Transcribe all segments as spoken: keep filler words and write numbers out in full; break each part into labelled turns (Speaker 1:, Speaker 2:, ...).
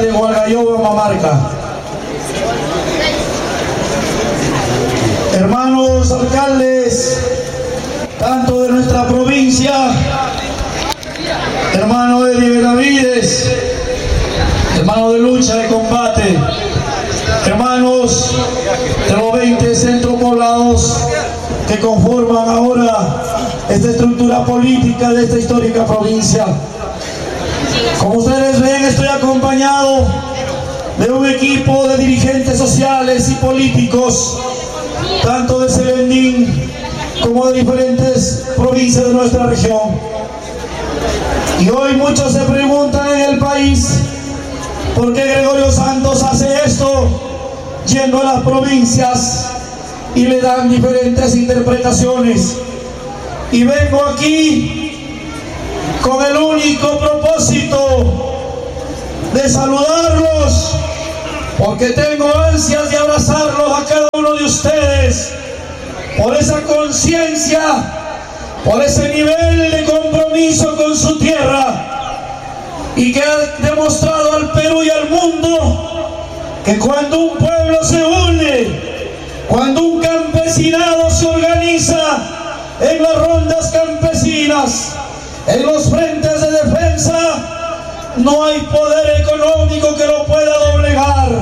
Speaker 1: de Hualgayobo, Mamamarca. Hermanos alcaldes, tanto de nuestra provincia, hermano de Benavides, hermano de lucha, de combate, hermanos de los veinte centros poblados que conforman ahora esta estructura política de esta histórica provincia. Como ustedes ven, estoy acompañado de un equipo de dirigentes sociales y políticos, tanto de Selendín como de diferentes provincias de nuestra región. Y hoy muchos se preguntan en el país por qué Gregorio Santos hace esto, yendo a las provincias, y le dan diferentes interpretaciones. Y vengo aquí con el único propósito de saludarlos, porque tengo ansias de abrazarlos a cada uno de ustedes, por esa conciencia, por ese nivel de compromiso con su tierra, y que ha demostrado al Perú y al mundo que cuando un pueblo se une, cuando un campesinado se organiza en las rondas campesinas, en los frentes de defensa, no hay poder económico que lo pueda doblegar.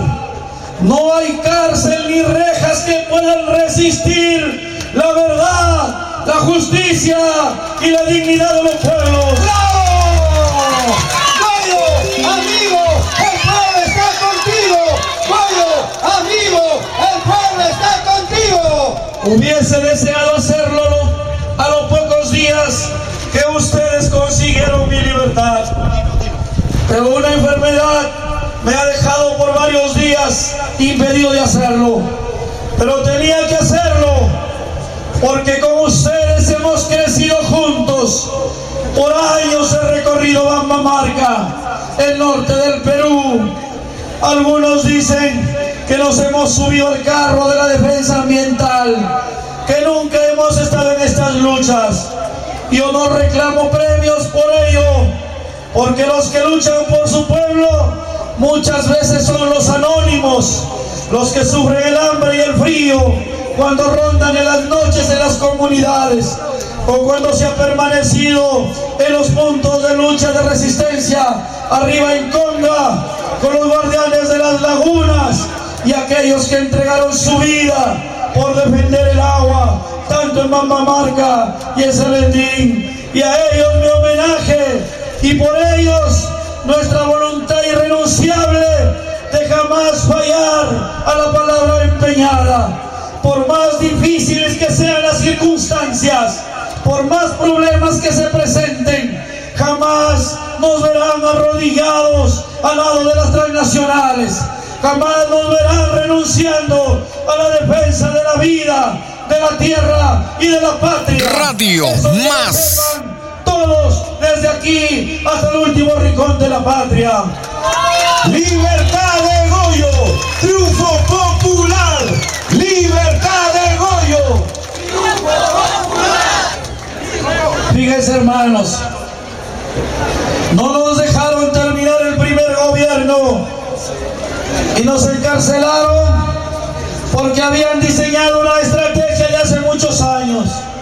Speaker 1: No hay cárcel ni rejas que puedan resistir la verdad, la justicia y la dignidad de los pueblos.
Speaker 2: ¡Bravo! ¡Guayo, amigo! ¡El pueblo está contigo! ¡Guayo, amigo! ¡El pueblo está contigo!
Speaker 1: Hubiese deseado hacerlo a los pocos días que ustedes consiguieron mi libertad, pero una enfermedad me ha dejado por varios días impedido de hacerlo. Pero tenía que hacerlo porque con ustedes hemos crecido juntos. Por años he recorrido Mamamarca, el norte del Perú. Algunos dicen que nos hemos subido al carro de la defensa ambiental, que nunca hemos estado en estas luchas. Yo no reclamo premios por ello, porque los que luchan por su pueblo muchas veces son los anónimos, los que sufren el hambre y el frío cuando rondan en las noches en las comunidades, o cuando se ha permanecido en los puntos de lucha de resistencia arriba en Conga con los guardianes de las lagunas y aquellos que entregaron su vida por defender el agua, tanto en Mamamarca y en Selendín. Y a ellos mi homenaje, y por ellos nuestra voluntad irrenunciable de jamás fallar a la palabra empeñada. Por más difíciles que sean las circunstancias, por más problemas que se presenten, jamás nos verán arrodillados al lado de las transnacionales. Jamás nos verán renunciando a la defensa de la vida, de la tierra y de la patria.
Speaker 3: Radio Más.
Speaker 1: Todos desde aquí hasta el último rincón de la patria.
Speaker 2: ¡Libertad de Goyo! ¡Triunfo popular! ¡Libertad de Goyo! ¡Triunfo popular!
Speaker 1: Fíjense, hermanos, no nos dejaron terminar el primer gobierno y nos encarcelaron porque habían diseñado una estrategia de hace muchos años.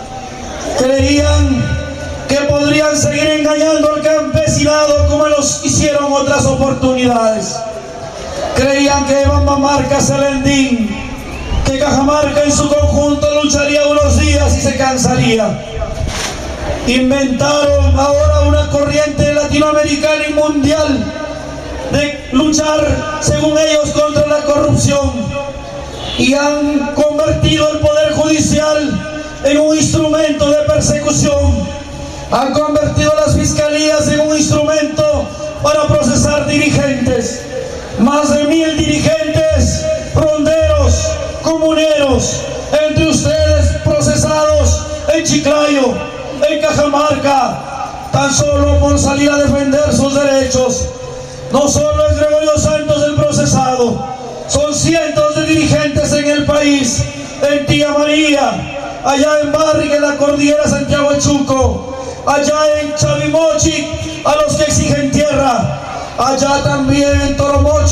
Speaker 1: Creían que podrían seguir engañando al campesinado como los hicieron otras oportunidades. Creían que Mamamarca, Selendín, que Cajamarca en su conjunto lucharía unos días y se cansaría. Inventaron ahora una corriente latinoamericana y mundial de luchar, según ellos, contra la corrupción, y han convertido el Poder Judicial en un instrumento de persecución. Han convertido las fiscalías en un instrumento para procesar dirigentes. Más de mil dirigentes, ronderos, comuneros, entre ustedes procesados en Chiclayo, en Cajamarca, tan solo por salir a defender sus derechos. No solo es Gregorio Santos el procesado, son cientos de dirigentes en el país, en Tía María, allá en Barriga, en la cordillera Santiago de Chuco, allá en Chavimochic, a los que exigen tierra, allá también en Toromochic,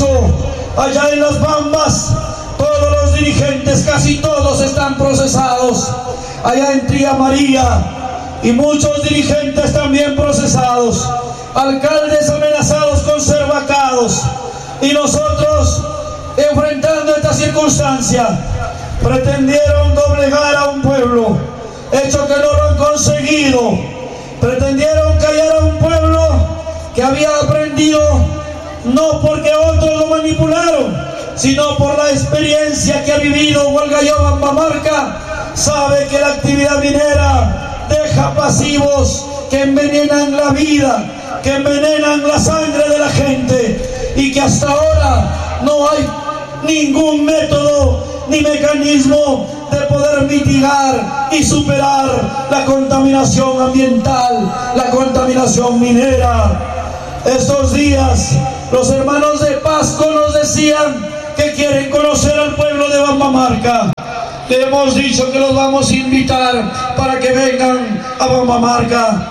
Speaker 1: Allá en Las Bambas, todos los dirigentes, casi todos están procesados. Allá en Tría María, y muchos dirigentes también procesados. Alcaldes amenazados con ser vacados. Y nosotros, enfrentando esta circunstancia, pretendieron doblegar a un pueblo, hecho que no lo han conseguido. Pretendieron callar a un pueblo que había aprendido, no porque otros lo manipularon, sino por la experiencia que ha vivido Hualgayoc Bambamarca. Sabe que la actividad minera deja pasivos que envenenan la vida, que envenenan la sangre de la gente, y que hasta ahora no hay ningún método ni mecanismo de poder mitigar y superar la contaminación ambiental, la contaminación minera. Estos días los hermanos de Pasco nos decían que quieren conocer al pueblo de Bambamarca. Le hemos dicho que los vamos a invitar para que vengan a Bambamarca.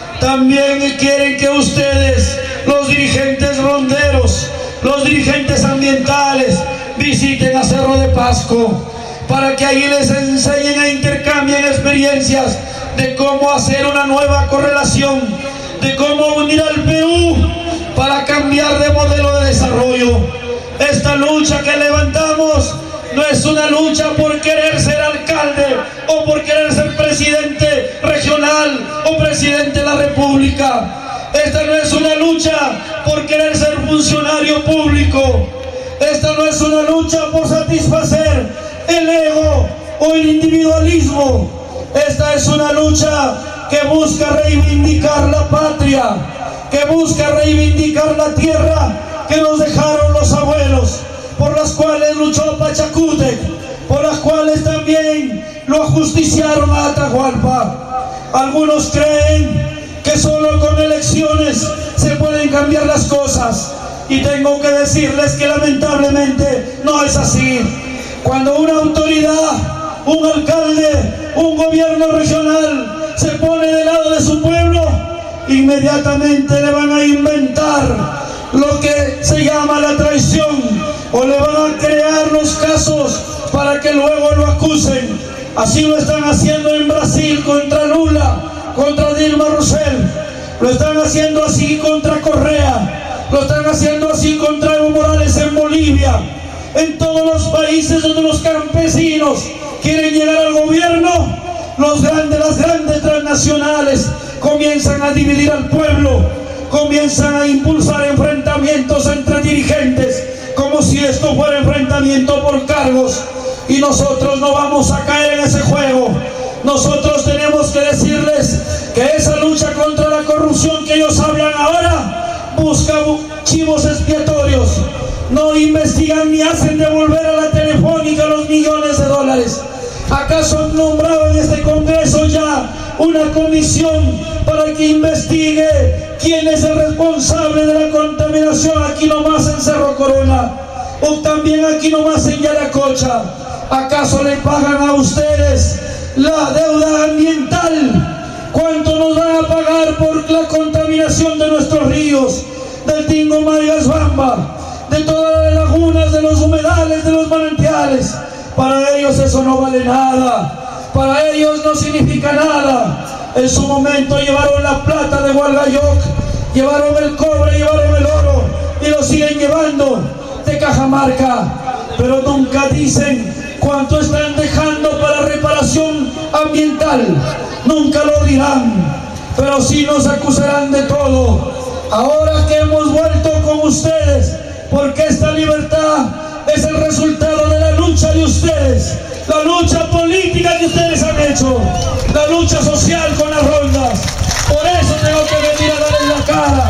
Speaker 1: También quieren que ustedes, los dirigentes ronderos, los dirigentes ambientales, visiten a Cerro de Pasco, para que ahí les enseñen e intercambien experiencias de cómo hacer una nueva correlación, de cómo unir al Perú para cambiar de modelo de desarrollo. Esta lucha que levantamos no es una lucha por querer ser alcalde o por querer ser presidente regional o presidente de la República. Esta no es una lucha por querer ser funcionario público. Esta no es una lucha por satisfacer el ego o el individualismo. Esta es una lucha que busca reivindicar la patria, que busca reivindicar la tierra que nos dejaron los abuelos, por las cuales luchó Pachacútec, por las cuales también lo ajusticiaron a Atahualpa. Algunos creen que solo con elecciones se pueden cambiar las cosas, y tengo que decirles que lamentablemente no es así. Cuando una autoridad, un alcalde, un gobierno regional se pone del lado de su pueblo, inmediatamente le van a inventar lo que se llama la traición, o le van a crear los casos para que luego lo acusen. Así lo están haciendo en Brasil contra Lula, contra Dilma Rousseff, lo están haciendo así contra Correa, lo están haciendo así contra Evo Morales en Bolivia. En todos los países donde los campesinos quieren llegar al gobierno, los grandes, las grandes transnacionales comienzan a dividir al pueblo, comienzan a impulsar enfrentamientos entre dirigentes, como si esto fuera enfrentamiento por cargos. Y nosotros no vamos a caer en ese juego. Nosotros tenemos que decirles que esa lucha contra la corrupción que ellos hablan ahora busca chivos expiatorios. No investigan ni hacen devolver a la Telefónica los millones de dólares. ¿Acaso han nombrado en este Congreso ya una comisión para que investigue quién es el responsable de la contaminación aquí nomás en Cerro Corona, o también aquí nomás en Yaracocha? ¿Acaso le pagan a ustedes la deuda ambiental? ¿Cuánto nos van a pagar por la contaminación de nuestros ríos, del Tingo Marias Bamba, de todas las lagunas, de los humedales, de los manantiales? Para ellos eso no vale nada, para ellos no significa nada. En su momento llevaron la plata de Hualgayoc, llevaron el cobre, llevaron el oro, y lo siguen llevando de Cajamarca, pero nunca dicen cuánto están dejando para reparación ambiental. Nunca lo dirán, pero sí nos acusarán de todo. Ahora que hemos vuelto con ustedes, porque esta libertad es el resultado de la lucha de ustedes, la lucha política que ustedes han hecho, la lucha social con las rondas. Por eso tengo que venir a darles la cara,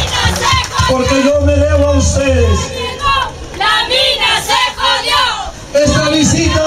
Speaker 1: porque yo me debo a ustedes.
Speaker 4: ¡La mina se jodió!
Speaker 1: Esta visita,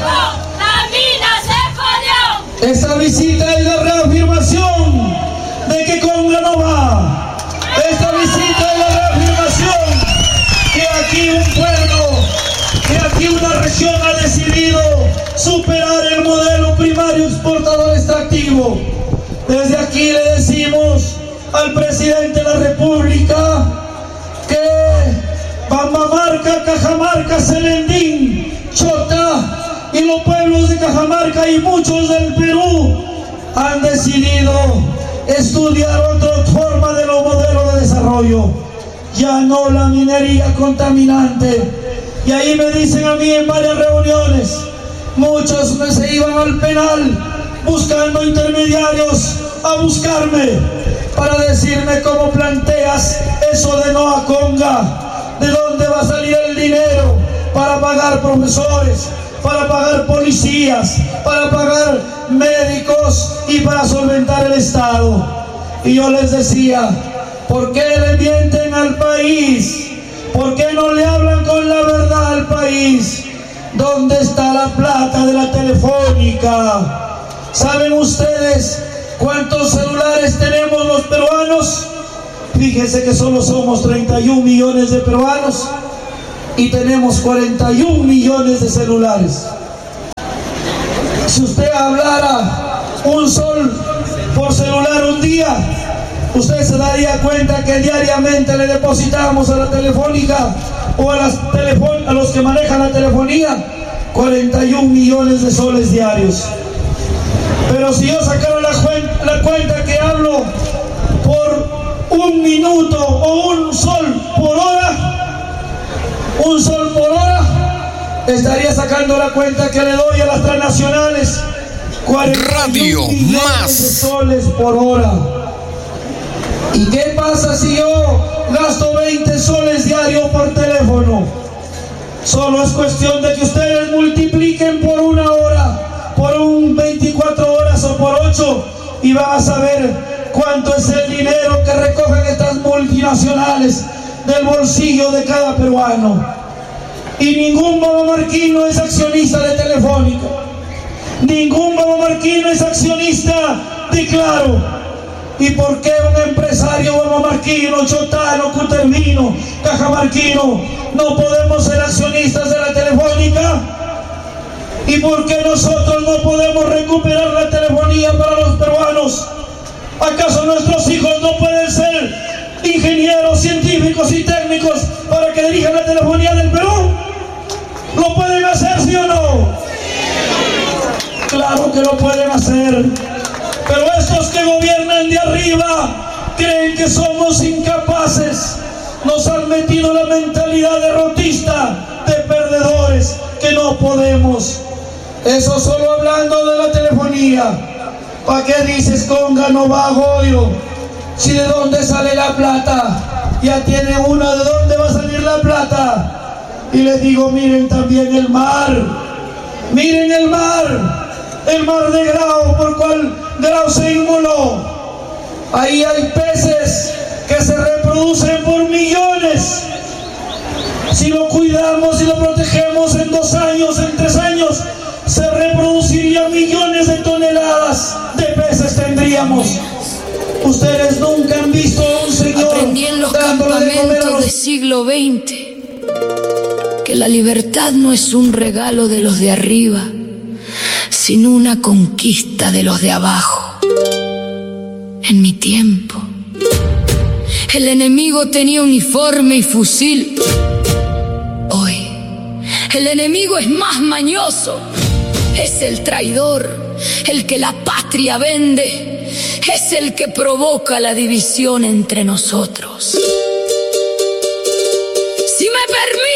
Speaker 4: ¡La mina se jodió!
Speaker 1: esta visita es la reafirmación de que Conga no va. Esta visita es la reafirmación que aquí un pueblo, que aquí una región ha decidido superar el modelo primario exportador extractivo. Desde aquí le decimos al presidente de la República que Bambamarca, Cajamarca, en los pueblos de Cajamarca y muchos del Perú han decidido estudiar otra forma de los modelos de desarrollo, ya no la minería contaminante. Y ahí me dicen a mí en varias reuniones, muchos me se iban al penal buscando intermediarios a buscarme para decirme cómo planteas eso de no a conga, de dónde va a salir el dinero para pagar profesores, para pagar policías, para pagar médicos y para solventar el Estado. Y yo les decía, ¿por qué le mienten al país? ¿Por qué no le hablan con la verdad al país? ¿Dónde está la plata de la Telefónica? ¿Saben ustedes cuántos celulares tenemos los peruanos? Fíjense que solo somos treinta y un millones de peruanos y tenemos cuarenta y un millones de celulares. Si usted hablara un sol por celular un día, usted se daría cuenta que diariamente le depositamos a la Telefónica o a, las telefon a los que manejan la telefonía cuarenta y un millones de soles diarios. Pero si yo sacara la, la cuenta que hablo por un minuto o un sol por hora, un sol por hora, estaría sacando la cuenta que le doy a las transnacionales cuarenta y un millones de soles por hora. ¿Y qué pasa si yo gasto veinte soles diarios por teléfono? Solo es cuestión de que ustedes multipliquen por una hora, por un veinticuatro horas o por ocho, y van a saber cuánto es el dinero que recogen estas multinacionales del bolsillo de cada peruano. Y ningún mamamarquino es accionista de Telefónica, ningún mamamarquino es accionista de Claro. ¿Y por qué un empresario mamamarquino, chotano, cutervino, cajamarquino no podemos ser accionistas de la Telefónica? ¿Y por qué nosotros no podemos recuperar la telefonía para los peruanos? ¿Acaso nuestros hijos no pueden ser ingenieros, científicos y técnicos para que dirijan la telefonía del Perú? ¿Lo pueden hacer, sí o no? Claro que lo pueden hacer. Pero estos que gobiernan de arriba creen que somos incapaces. Nos han metido la mentalidad derrotista de perdedores, que no podemos. Eso solo hablando de la telefonía. ¿Para qué dices conga no va, Goyo? Si de dónde sale la plata, ya tiene una, ¿de dónde va a salir la plata? Y les digo, miren también el mar, miren el mar. El mar de Grau, por cual Grau se inmoló. Ahí hay peces que se reproducen por millones. Si lo cuidamos y lo protegemos, en dos años, en tres años, se reproducirían millones de toneladas de peces tendríamos. Ustedes nunca han visto a un señor
Speaker 5: aprendí en los
Speaker 1: dándole de comer a los...
Speaker 5: del siglo veinte que la libertad no es un regalo de los de arriba, sino una conquista de los de abajo. En mi tiempo, el enemigo tenía uniforme y fusil. Hoy, el enemigo es más mañoso, es el traidor, el que la patria vende, es el que provoca la división entre nosotros. Si me permite,